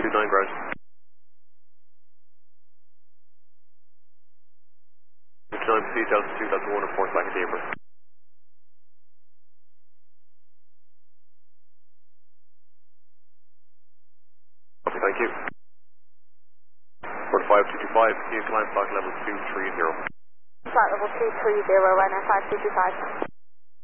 29 ground. Time to see Delta 2, Delta 1, report back at the April. Okay, thank you. Port 5225, see you climb flight level 230. Flight level 230, runway 5225.